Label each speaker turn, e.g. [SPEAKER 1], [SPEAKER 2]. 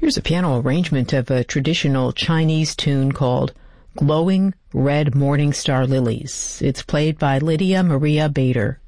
[SPEAKER 1] Here's a piano arrangement of a traditional Chinese tune called Glowing Red Morning Star Lilies. It's played by Lydia Maria Bader.